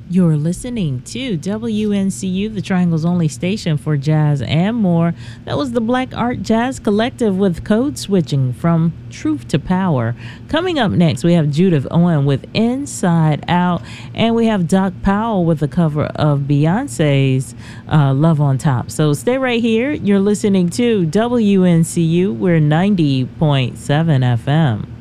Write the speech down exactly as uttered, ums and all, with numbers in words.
You're listening to W N C U, the Triangle's only station for jazz and more. That was the Black Art Jazz Collective with Code Switching from Truth to Power. Coming up next, we have Judith Owen with Inside Out, and we have Doc Powell with a cover of Beyonce's uh, Love on Top. So stay right here. You're listening to W N C U. We're ninety point seven F M.